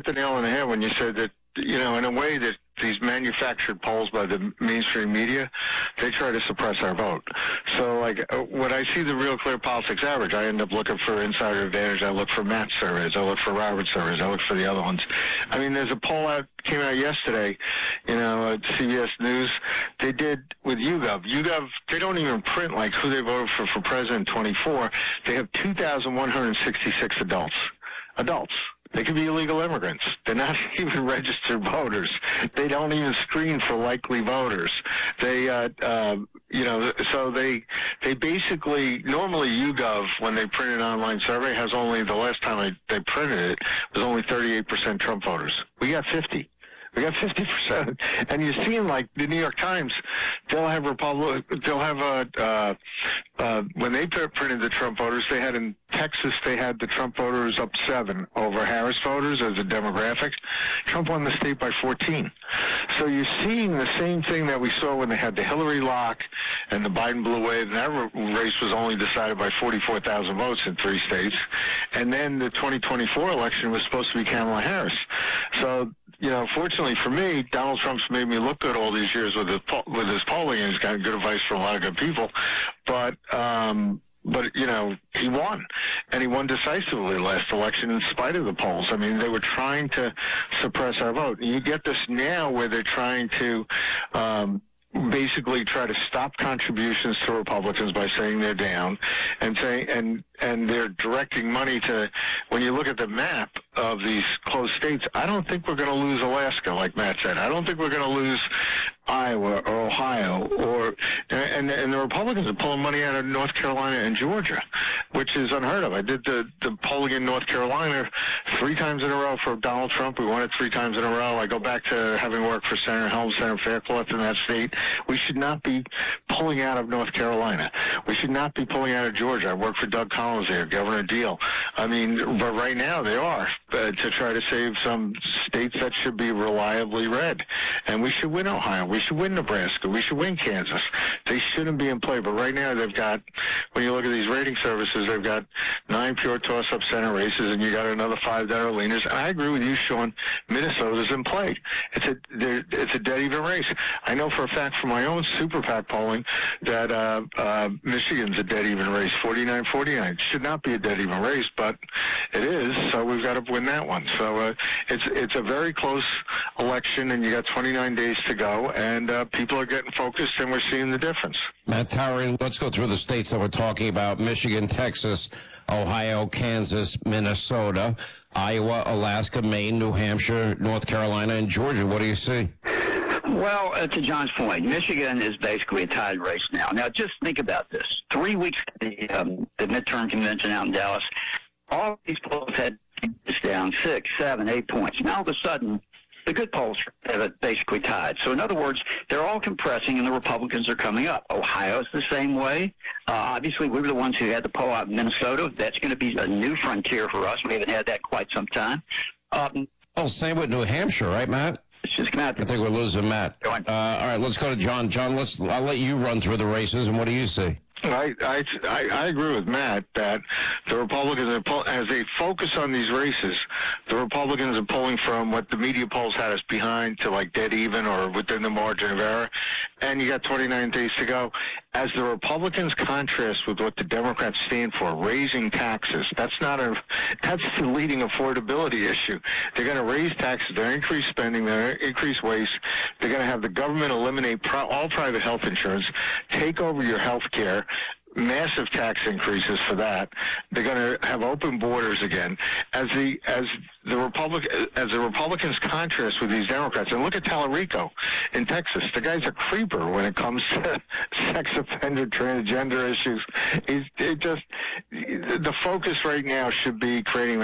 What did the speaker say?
the nail on the head when you said that, in a way that these manufactured polls by the mainstream media, they try to suppress our vote. So, when I see the Real Clear Politics average, I end up looking for Insider Advantage. I look for Matt's surveys. I look for Robert's surveys. I look for the other ones. I mean, there's a poll came out yesterday, at CBS News. They did with YouGov. YouGov, they don't even print who they voted for president 24. They have 2,166 adults. They could be illegal immigrants. They're not even registered voters. They don't even screen for likely voters. They, so they basically, normally YouGov, when they print an online survey, has only, the last time they printed it, was only 38% Trump voters. We got 50. We got 50%, and you're seeing the New York Times, they'll have when they printed the Trump voters, they had in Texas, they had the Trump voters up 7 over Harris voters as a demographic. Trump won the state by 14. So you're seeing the same thing that we saw when they had the Hillary lock and the Biden blue wave. And that race was only decided by 44,000 votes in 3 states. And then the 2024 election was supposed to be Kamala Harris. So, fortunately for me, Donald Trump's made me look good all these years with his polling, and he's got good advice from a lot of good people. But he won, and he won decisively last election in spite of the polls. I mean, they were trying to suppress our vote. And you get this now where they're trying to basically try to stop contributions to Republicans by saying they're down, and they're directing money to, when you look at the map of these closed states, I don't think we're going to lose Alaska, like Matt said. I don't think we're going to lose Iowa or Ohio, and the Republicans are pulling money out of North Carolina and Georgia, which is unheard of. I did the polling in North Carolina 3 times in a row for Donald Trump. We won it 3 times in a row. I go back to having worked for Senator Helms, Senator Faircloth in that state. We should not be pulling out of North Carolina. We should not be pulling out of Georgia. I worked for Doug Collins there, Governor Deal. I mean, but right now they are, to try to save some states that should be reliably red. And we should win Ohio. We should win Nebraska. We should win Kansas. They shouldn't be in play. But right now they've got, when you look at these rating services, they've got 9 pure toss-up Senate races, and you got another 5 that are leaners. And I agree with you, Sean. Minnesota's in play. It's a dead even race. I know for a fact from my own Super PAC polling that Michigan's a dead even race, 49-49. It should not be a dead even race, but it is. So we've got to win that one. So it's a very close election, and you got 29 days to go, and people are getting focused, and we're seeing the difference. Matt Towery, let's go through the states that we're talking about: Michigan, Texas, Ohio, Kansas, Minnesota, Iowa, Alaska, Maine, New Hampshire, North Carolina, and Georgia. What do you see? Well, to John's point, Michigan is basically a tied race now. Now, just think about this. 3 weeks to the midterm convention out in Dallas, all of these polls had this down 6, 7, 8 points. Now, all of a sudden, the good polls have it basically tied. So, in other words, they're all compressing, and the Republicans are coming up. Ohio's the same way. Obviously, we were the ones who had the poll out in Minnesota. That's going to be a new frontier for us. We haven't had that quite some time. Same with New Hampshire, right, Matt? It's just going to have to... I think we're losing Matt. Go on. All right, let's go to John. John, I'll let you run through the races, and what do you see? I agree with Matt that the Republicans, as they focus on these races, the Republicans are pulling from what the media polls had us behind to dead even or within the margin of error, and you got 29 days to go. As the Republicans contrast with what the Democrats stand for, raising taxes, that's the leading affordability issue. They're going to raise taxes, they're going to increase spending, they're going to increase waste, they're going to have the government eliminate all private health insurance, take over your health care, massive tax increases for that. They're going to have open borders again. As the Republicans contrast with these Democrats, and look at Tallarico in Texas. The guy's a creeper when it comes to sex offender, transgender issues. The focus right now should be creating